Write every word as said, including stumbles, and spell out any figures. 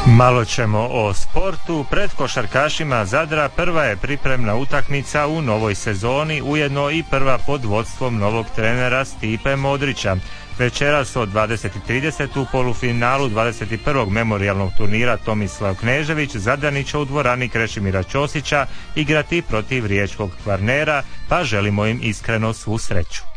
Malo ćemo o sportu. Pred košarkašima Zadra prva je pripremna utakmica u novoj sezoni, ujedno i prva pod vodstvom novog trenera Stipe Modrića. Večeras od dvadeset i trideset u polufinalu dvadeset prvog memorijalnog turnira Tomislav Knežević Zadrani će u dvorani Krešimira Ćosića igrati protiv riječkog Kvarnera, pa želimo im iskreno svu sreću.